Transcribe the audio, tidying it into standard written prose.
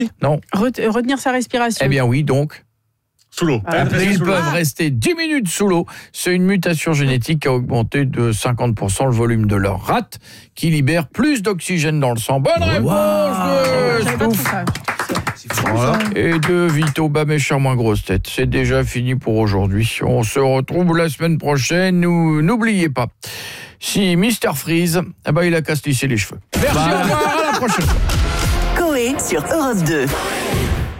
Non. Retenir sa respiration. Eh bien oui, donc. Sous l'eau. Ils peuvent rester 10 minutes sous l'eau. C'est une mutation génétique qui a augmenté de 50% le volume de leur rate, qui libère plus d'oxygène dans le sang. Bonne réponse de Stouff. Voilà. Et de Vito, mes chers moins grosses têtes. C'est déjà fini pour aujourd'hui. On se retrouve la semaine prochaine. N'oubliez pas, si Mr Freeze, il a qu'à se lisser les cheveux. Merci, au revoir, à la prochaine. Coé sur Europe 2.